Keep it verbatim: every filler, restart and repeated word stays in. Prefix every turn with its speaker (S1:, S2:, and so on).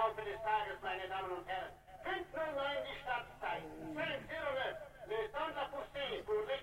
S1: Laufe des Tages, meine Damen und Herren. fünf Uhr neun die Stadtzeit. cinq null neuf, le temps de la poussée pour